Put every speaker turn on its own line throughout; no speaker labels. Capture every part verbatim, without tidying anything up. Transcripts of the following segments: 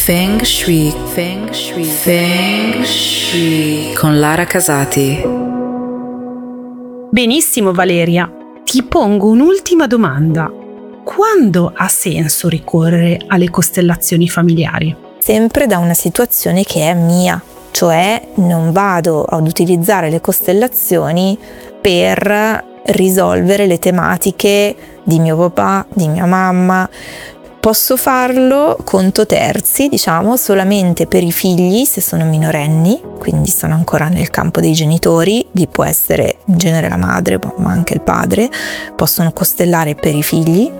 Feng Shui, Feng Shui, Feng Shui con Lara Casati.
Benissimo Valeria, ti pongo un'ultima domanda. Quando ha senso ricorrere alle costellazioni familiari?
Sempre da una situazione che è mia, cioè non vado ad utilizzare le costellazioni per risolvere le tematiche di mio papà, di mia mamma. Posso farlo conto terzi, diciamo, solamente per i figli se sono minorenni, quindi sono ancora nel campo dei genitori, vi può essere in genere la madre, ma anche il padre, possono costellare per i figli,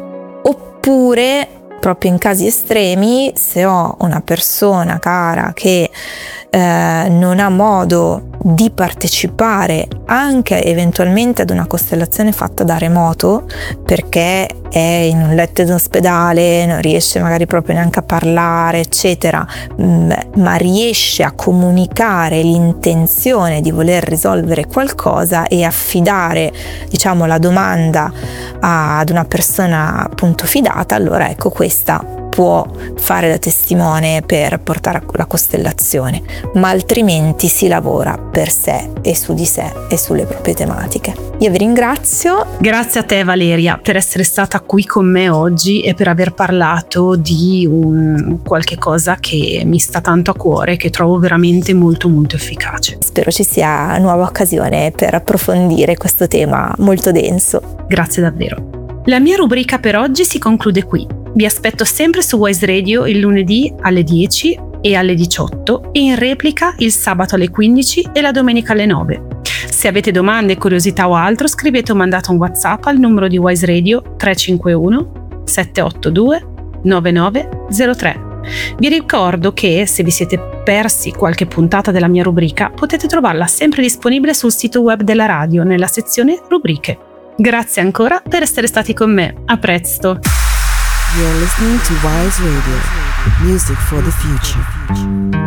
oppure proprio in casi estremi, se ho una persona cara che eh, non ha modo di partecipare anche eventualmente ad una costellazione fatta da remoto perché è in un letto d'ospedale, non riesce magari proprio neanche a parlare eccetera, ma riesce a comunicare l'intenzione di voler risolvere qualcosa e affidare, diciamo, la domanda ad una persona appunto fidata, allora ecco, questa può fare da testimone per portare la costellazione, ma altrimenti si lavora per sé e su di sé e sulle proprie tematiche. Io vi ringrazio.
Grazie a te Valeria per essere stata qui con me oggi e per aver parlato di un qualche cosa che mi sta tanto a cuore, che trovo veramente molto molto efficace.
Spero ci sia nuova occasione per approfondire questo tema molto denso.
Grazie davvero. La mia rubrica per oggi si conclude qui. Vi aspetto sempre su Wise Radio il lunedì alle dieci e alle diciotto e in replica il sabato alle quindici e la domenica alle nove. Se avete domande, curiosità o altro, scrivete o mandate un WhatsApp al numero di Wise Radio tre cinque uno sette otto due nove nove zero tre. Vi ricordo che se vi siete persi qualche puntata della mia rubrica potete trovarla sempre disponibile sul sito web della radio nella sezione rubriche. Grazie ancora per essere stati con me. A presto!
You're listening to Wise Radio, music for the future.